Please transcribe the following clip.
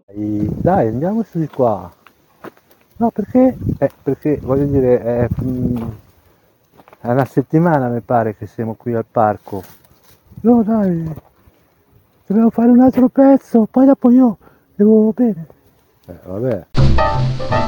Dai, andiamo su di qua. No, perché? Perché voglio dire, è una settimana mi pare che siamo qui al parco. No, dai, dobbiamo fare un altro pezzo, poi dopo io devo bere. Vabbè.